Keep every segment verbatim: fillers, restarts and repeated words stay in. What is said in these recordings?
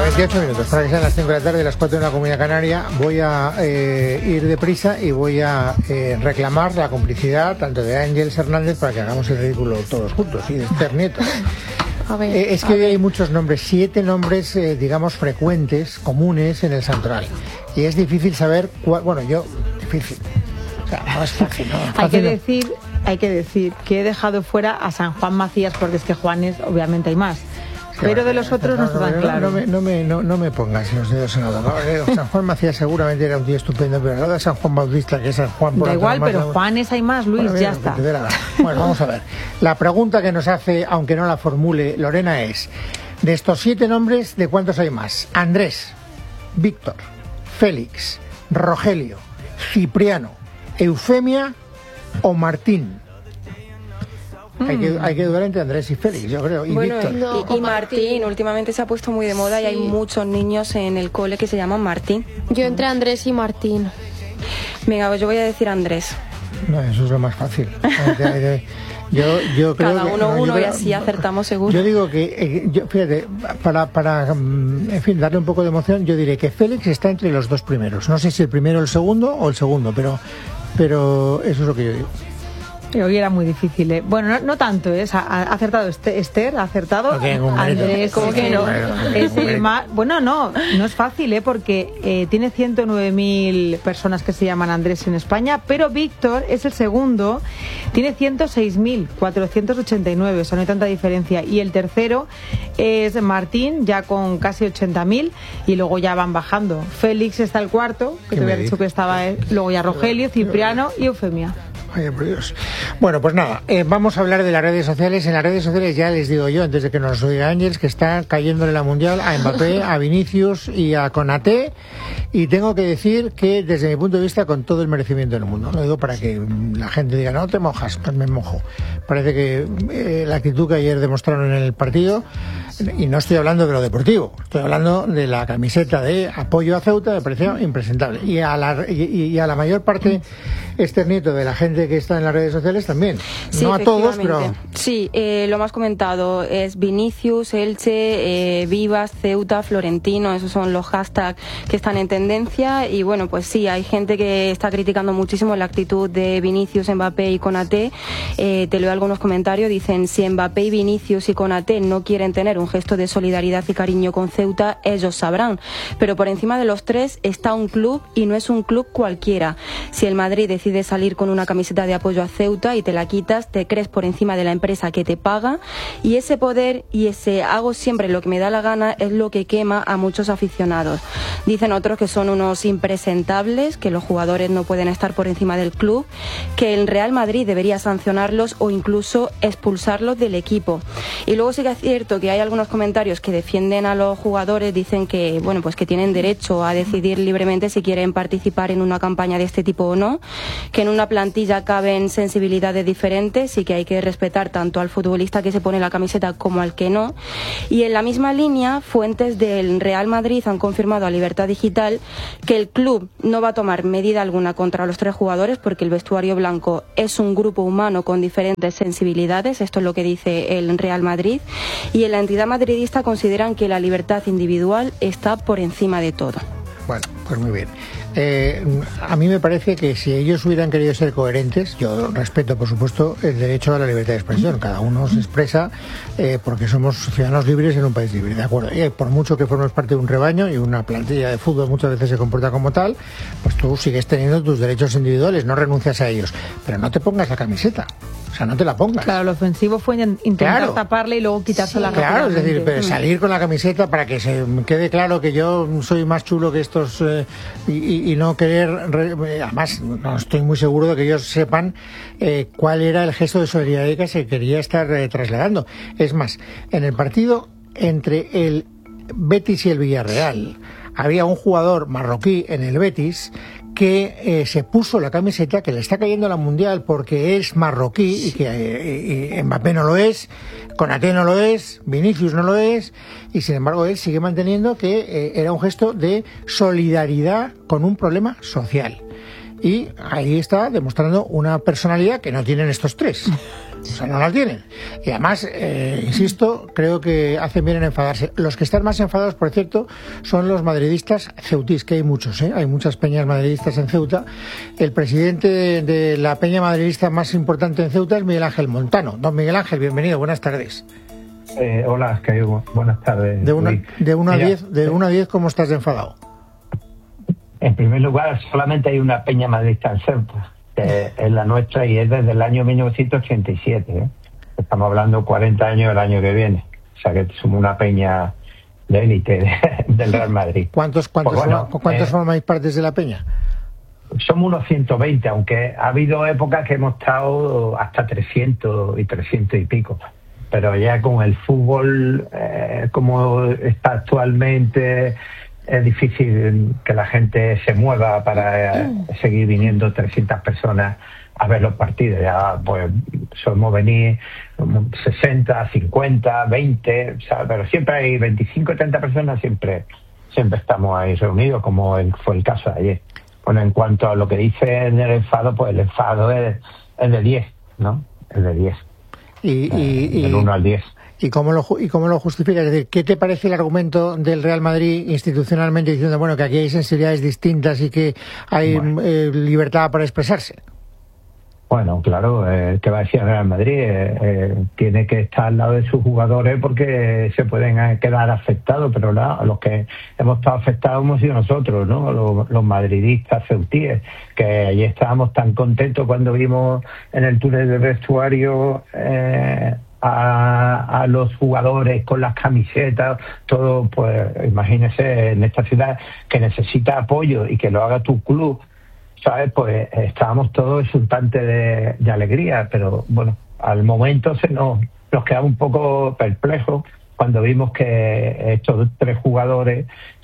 veintiocho minutos para que sean las cinco de la tarde, las cuatro en la Comunidad Canaria. Voy a eh, ir deprisa y voy a eh, reclamar la complicidad tanto de Ángeles Hernández para que hagamos el ridículo todos juntos y de Esther Nieto. A ver, eh, es que hoy hay muchos nombres, siete nombres, eh, digamos, frecuentes, comunes en el santoral. Y es difícil saber cuál. Bueno, yo, difícil. O sea, no es fácil. No, fácil hay que no. decir, hay que decir que he dejado fuera a San Juan Macías, porque es que Juanes, obviamente hay más. Pero de los otros no está tan claro. No me, no, me, no, no me pongas los dedos en la boca. San Juan Macías seguramente era un tío estupendo, pero la de San Juan Bautista, que es San Juan... Da igual, pero Juanes hay más, Luis, bueno, ya está. Bueno, vamos a ver. La pregunta que nos hace, aunque no la formule Lorena, es: de estos siete nombres, ¿de cuántos hay más? Andrés, Víctor, Félix, Rogelio, Cipriano, Eufemia o Martín. Hay que, hay que dudar entre Andrés y Félix, yo creo, y bueno, Víctor. No, y, y Martín, últimamente se ha puesto muy de moda, sí. Y hay muchos niños en el cole que se llaman Martín. Yo entre Andrés y Martín. Venga, pues yo voy a decir Andrés. No, eso es lo más fácil. Yo, yo creo Cada que, uno no, uno creo, y así acertamos seguro. Yo digo que, eh, yo, fíjate, para, para, en fin, darle un poco de emoción, yo diré que Félix está entre los dos primeros. No sé si el primero o el segundo o el segundo, pero, pero eso es lo que yo digo. Hoy era muy difícil, ¿eh? Bueno, no, no tanto, ¿eh? Ha acertado Esther, ha acertado okay, Andrés, ¿cómo que no? Es el más... Bueno, no, no es fácil, ¿eh? Porque eh, tiene ciento nueve mil personas que se llaman Andrés en España, pero Víctor es el segundo, tiene ciento seis mil cuatrocientos ochenta y nueve, o sea, no hay tanta diferencia. Y el tercero es Martín, ya con casi ochenta mil, y luego ya van bajando. Félix está el cuarto, que te había dicho que estaba él, luego ya Rogelio, Cipriano y Eufemia. Ay, por Dios. Bueno, pues nada, eh, vamos a hablar de las redes sociales. En las redes sociales ya les digo yo, antes de que nos lo diga Ángeles, que está cayéndole la Mundial a Mbappé, a Vinicius y a Konaté. Y tengo que decir que, desde mi punto de vista, con todo el merecimiento del mundo. Lo digo para que la gente diga, no te mojas, pues me mojo. Parece que eh, la actitud que ayer demostraron en el partido, y no estoy hablando de lo deportivo, estoy hablando de la camiseta de apoyo a Ceuta, me pareció impresentable. Y a la, y, y a la mayor parte, Esther Nieto, de la gente que está en las redes sociales también. Sí, no a todos, pero... Sí, eh, lo más comentado es Vinicius, Elche, eh, Vivas, Ceuta, Florentino, esos son los hashtags que están en tendencia. Y bueno, pues sí, hay gente que está criticando muchísimo la actitud de Vinicius, Mbappé y Konaté. Eh, te leo algunos comentarios, dicen: si Mbappé y Vinicius y Konaté no quieren tener un gesto de solidaridad y cariño con Ceuta, ellos sabrán. Pero por encima de los tres está un club, y no es un club cualquiera. Si el Madrid decide salir con una camiseta de apoyo a Ceuta y te la quitas, te crees por encima de la empresa que te paga, y ese poder y ese hago siempre lo que me da la gana es lo que quema a muchos aficionados. Dicen otros que son unos impresentables, que los jugadores no pueden estar por encima del club, que el Real Madrid debería sancionarlos o incluso expulsarlos del equipo. Y luego sí que es cierto que hay algunos comentarios que defienden a los jugadores, dicen que bueno, pues que tienen derecho a decidir libremente si quieren participar en una campaña de este tipo o no, que en una plantilla caben sensibilidades diferentes y que hay que respetar tanto al futbolista que se pone la camiseta como al que no. Y en la misma línea, fuentes del Real Madrid han confirmado a Libertad Digital que el club no va a tomar medida alguna contra los tres jugadores, porque el vestuario blanco es un grupo humano con diferentes sensibilidades, esto es lo que dice el Real Madrid, y en la entidad madridista consideran que la libertad individual está por encima de todo. Bueno, pues muy bien. Eh, a mí me parece que si ellos hubieran querido ser coherentes, yo respeto, por supuesto, el derecho a la libertad de expresión. Cada uno se expresa eh, porque somos ciudadanos libres en un país libre, ¿de acuerdo? Y por mucho que formes parte de un rebaño, y una plantilla de fútbol muchas veces se comporta como tal, pues tú sigues teniendo tus derechos individuales, no renuncias a ellos. Pero no te pongas la camiseta. O sea, no te la pongas. Claro, lo ofensivo fue intentar claro. taparle y luego quitársela. Sí, claro, es decir, pero salir con la camiseta para que se quede claro que yo soy más chulo que estos eh, y, y no querer... Además, no estoy muy seguro de que ellos sepan eh, cuál era el gesto de solidaridad que se quería estar eh, trasladando. Es más, en el partido entre el Betis y el Villarreal había un jugador marroquí en el Betis que eh, se puso la camiseta, que le está cayendo a la Mundial porque es marroquí y que eh, y Mbappé no lo es, Konaté no lo es, Vinicius no lo es, y sin embargo él sigue manteniendo que eh, era un gesto de solidaridad con un problema social. Y ahí está demostrando una personalidad que no tienen estos tres. O sea, no la tienen. Y además, eh, insisto, creo que hacen bien en enfadarse. Los que están más enfadados, por cierto, son los madridistas ceutís, que hay muchos, ¿eh? Hay muchas peñas madridistas en Ceuta. El presidente de, de la peña madridista más importante en Ceuta es Miguel Ángel Montano. Don Miguel Ángel, bienvenido, buenas tardes. Eh, hola, que buenas tardes. De una, de una a diez, de una a diez, ¿cómo estás de enfadado? En primer lugar, solamente hay una peña madridista en Ceuta, que es la nuestra, y es desde el año mil novecientos ochenta y siete. ¿eh? Estamos hablando cuarenta años el año que viene. O sea que somos una peña de élite de, del Real Madrid. ¿Cuántos, cuántos, pues bueno, forma, ¿cuántos eh, formáis partes de la peña? Somos unos ciento veinte, aunque ha habido épocas que hemos estado hasta trescientos y trescientos y pico. Pero ya con el fútbol eh, como está actualmente, es difícil que la gente se mueva para eh, seguir viniendo trescientas personas a ver los partidos. Ya pues solemos venir sesenta, cincuenta, veinte, o sea, pero siempre hay veinticinco, treinta personas, siempre siempre estamos ahí reunidos, como el, fue el caso de ayer. Bueno, en cuanto a lo que dice en el enfado, pues el enfado es, es de diez, ¿no? Es de diez. Y, y, eh, del uno al diez. ¿Y cómo lo y cómo lo justificas? Es decir, ¿qué te parece el argumento del Real Madrid institucionalmente diciendo, bueno, que aquí hay sensibilidades distintas y que hay bueno. eh, libertad para expresarse? Bueno, claro, eh, ¿qué va a decir el Real Madrid? Eh, eh, tiene que estar al lado de sus jugadores porque se pueden quedar afectados, pero no, los que hemos estado afectados hemos sido nosotros, ¿no? Los, los madridistas ceutíes, que allí estábamos tan contentos cuando vimos en el túnel de vestuario eh, a, a los jugadores con las camisetas, todo, pues imagínese en esta ciudad que necesita apoyo y que lo haga tu club, ¿sabes? Pues estábamos todos exultantes de, de alegría, pero bueno, al momento se nos, nos quedamos un poco perplejos cuando vimos que estos tres jugadores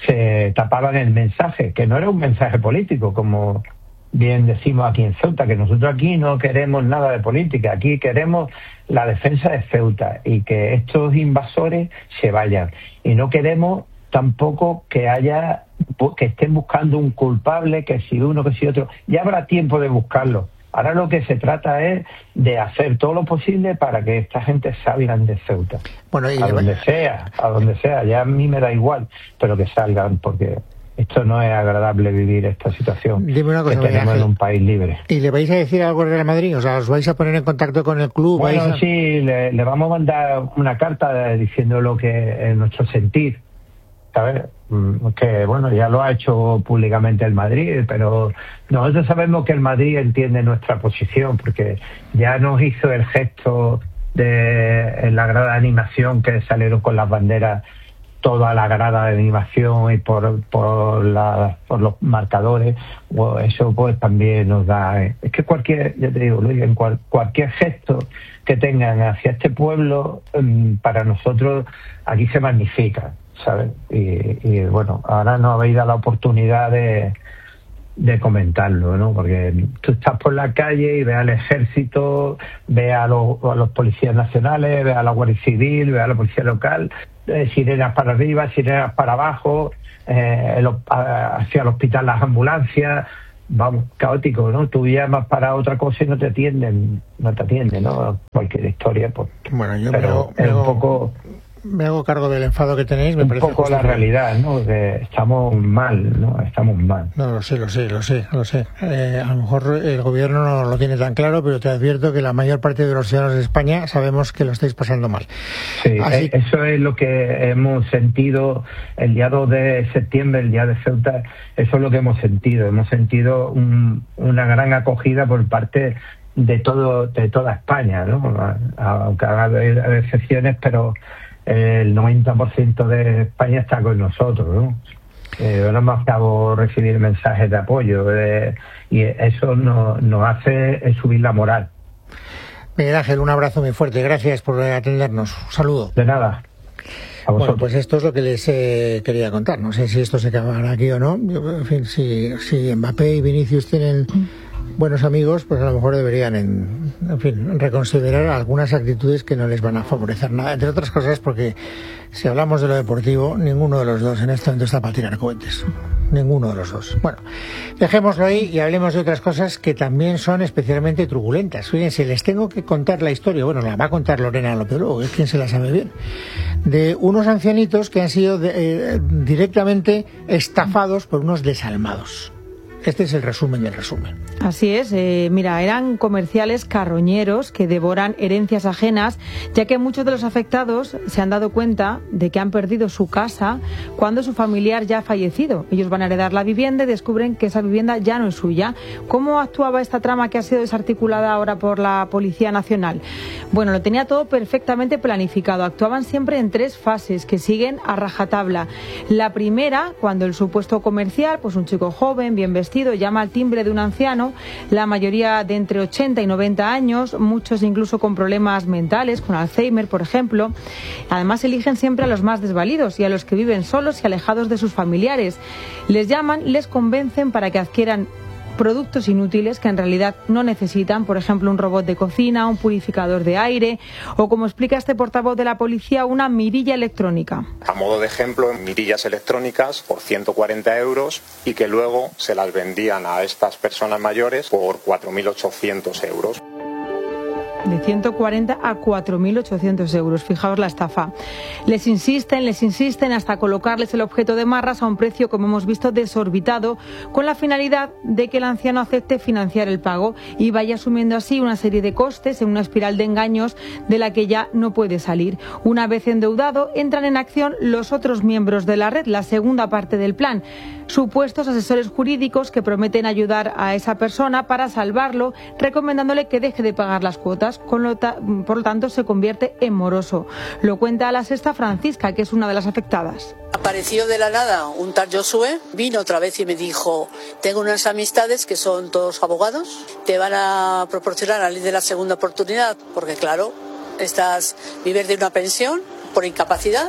se tapaban el mensaje, que no era un mensaje político, como bien decimos aquí en Ceuta, que nosotros aquí no queremos nada de política, aquí queremos la defensa de Ceuta y que estos invasores se vayan. Y no queremos tampoco que haya que estén buscando un culpable, que si uno, que si otro. Ya habrá tiempo de buscarlo. Ahora lo que se trata es de hacer todo lo posible para que esta gente salgan de Ceuta. Bueno, y a donde sea, a donde sea. Ya a mí me da igual, pero que salgan, porque esto no es agradable vivir esta situación. Dime una cosa, que tenemos en un país libre. ¿Y le vais a decir algo al Real Madrid? O sea, ¿os vais a poner en contacto con el club? Bueno, ¿vais a... sí, le, le vamos a mandar una carta diciendo lo que es nuestro sentir. ¿Sabes? Que bueno, ya lo ha hecho públicamente el Madrid, pero nosotros sabemos que el Madrid entiende nuestra posición, porque ya nos hizo el gesto de en la grada de animación, que salieron con las banderas toda la grada de animación y por por, la, por los marcadores. Bueno, eso pues también nos da, es que cualquier, ya te digo, Luis, en cual, cualquier gesto que tengan hacia este pueblo, para nosotros aquí se magnifica, ¿sabes? Y, y bueno, ahora nos habéis dado la oportunidad de, de comentarlo, ¿no? Porque tú estás por la calle y ves al ejército, ves a los, a los policías nacionales, ves a la Guardia Civil, ves a la policía local, eh, sirenas para arriba, sirenas para abajo, eh, el, hacia el hospital las ambulancias, vamos, caótico, ¿no? Tú llamas para otra cosa y no te atienden, no te atienden, ¿no? Cualquier historia, pues. Bueno, yo pero me hago, es me un hago, poco... me hago cargo del enfado que tenéis, me un parece poco la realidad, ¿no? Que estamos mal, ¿no? Estamos mal. No, lo sé, lo sé, lo sé, lo sé. Eh, a lo mejor el gobierno no lo tiene tan claro, pero te advierto que la mayor parte de los ciudadanos de España sabemos que lo estáis pasando mal. Sí, Así... eso es lo que hemos sentido el día dos de septiembre, el día de Ceuta. Eso es lo que hemos sentido. Hemos sentido un, una gran acogida por parte de todo de toda España, ¿no? Aunque haga excepciones, pero el noventa por ciento de España está con nosotros, ¿no? Eh, no hemos acabado de recibir mensajes de apoyo, eh, y eso nos, nos hace subir la moral. Miguel Ángel, un abrazo muy fuerte, gracias por atendernos, un saludo. De nada. A bueno, pues esto es lo que les eh, quería contar. No sé si esto se acabará aquí o no. En fin, si, si Mbappé y Vinicius tienen buenos amigos, pues a lo mejor deberían, en, en fin, reconsiderar algunas actitudes que no les van a favorecer nada. Entre otras cosas, porque si hablamos de lo deportivo, ninguno de los dos en este momento está para tirar cohetes. ninguno de los dos. Bueno, dejémoslo ahí y hablemos de otras cosas que también son especialmente turbulentas. Fíjense, les tengo que contar la historia, bueno, la va a contar Lorena López Luego, es quien se la sabe bien, de unos ancianitos que han sido de, eh, directamente estafados por unos desalmados. Este es el resumen del resumen. Así es, eh, mira, eran comerciales carroñeros que devoran herencias ajenas, ya que muchos de los afectados se han dado cuenta de que han perdido su casa cuando su familiar ya ha fallecido. Ellos van a heredar la vivienda y descubren que esa vivienda ya no es suya. ¿Cómo actuaba esta trama que ha sido desarticulada ahora por la Policía Nacional? Bueno, lo tenía todo perfectamente planificado. Actuaban siempre en tres fases que siguen a rajatabla. La primera, cuando el supuesto comercial, pues un chico joven, bien vestido, llama al timbre de un anciano, la mayoría de entre ochenta y noventa años, muchos incluso con problemas mentales, con Alzheimer, por ejemplo. Además, eligen siempre a los más desvalidos y a los que viven solos y alejados de sus familiares. Les llaman, les convencen para que adquieran productos inútiles que en realidad no necesitan, por ejemplo un robot de cocina, un purificador de aire o, como explica este portavoz de la policía, una mirilla electrónica. A modo de ejemplo, mirillas electrónicas por ciento cuarenta euros y que luego se las vendían a estas personas mayores por cuatro mil ochocientos euros. De ciento cuarenta a cuatro mil ochocientos euros. Fijaos la estafa. Les insisten, les insisten hasta colocarles el objeto de marras a un precio, como hemos visto, desorbitado, con la finalidad de que el anciano acepte financiar el pago y vaya asumiendo así una serie de costes en una espiral de engaños de la que ya no puede salir. Una vez endeudado, entran en acción los otros miembros de la red, la segunda parte del plan. Supuestos asesores jurídicos que prometen ayudar a esa persona para salvarlo, recomendándole que deje de pagar las cuotas. Con lo ta- por lo tanto, se convierte en moroso. Lo cuenta a La Sexta Francisca, que es una de las afectadas. Apareció de la nada un tal Josué, vino otra vez y me dijo: tengo unas amistades que son todos abogados, te van a proporcionar la ley de la segunda oportunidad, porque claro, estás vives de una pensión por incapacidad.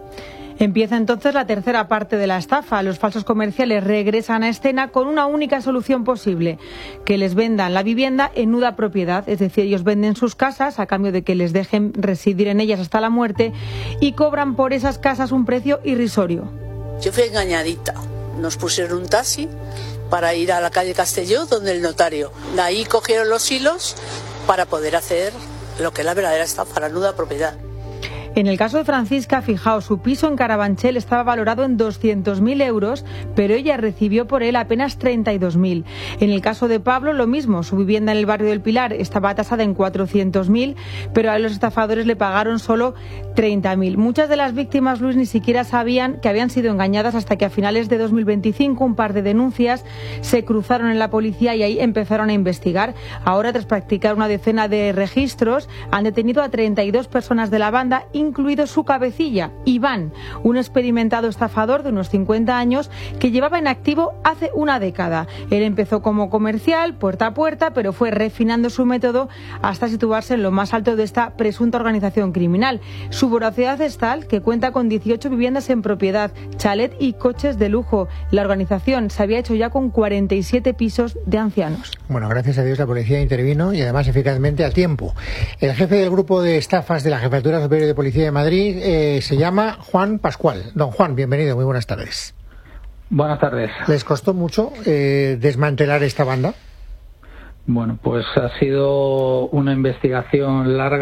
Empieza entonces la tercera parte de la estafa. Los falsos comerciales regresan a escena con una única solución posible: que les vendan la vivienda en nuda propiedad, es decir, ellos venden sus casas a cambio de que les dejen residir en ellas hasta la muerte y cobran por esas casas un precio irrisorio. Yo fui engañadita, nos pusieron un taxi para ir a la calle Castelló, donde el notario. De ahí cogieron los hilos para poder hacer lo que es la verdadera estafa, la nuda propiedad. En el caso de Francisca, fijaos, su piso en Carabanchel estaba valorado en doscientos mil euros, pero ella recibió por él apenas treinta y dos mil. En el caso de Pablo, lo mismo, su vivienda en el barrio del Pilar estaba tasada en cuatrocientos mil, pero a los estafadores le pagaron solo treinta mil. Muchas de las víctimas, Luis, ni siquiera sabían que habían sido engañadas hasta que a finales de dos mil veinticinco un par de denuncias se cruzaron en la policía y ahí empezaron a investigar. Ahora, tras practicar una decena de registros, han detenido a treinta y dos personas de la banda, incluido su cabecilla, Iván, un experimentado estafador de unos cincuenta años que llevaba en activo hace una década. Él empezó como comercial, puerta a puerta, pero fue refinando su método hasta situarse en lo más alto de esta presunta organización criminal. Su voracidad es tal que cuenta con dieciocho viviendas en propiedad, chalet y coches de lujo. La organización se había hecho ya con cuarenta y siete pisos de ancianos. Bueno, gracias a Dios la policía intervino y además eficazmente a tiempo. El jefe del grupo de estafas de la Jefatura Superior de Policía de Madrid eh, se llama Juan Pascual. Don Juan, bienvenido, muy buenas tardes. Buenas tardes. ¿Les costó mucho eh, desmantelar esta banda? Bueno, pues ha sido una investigación larga.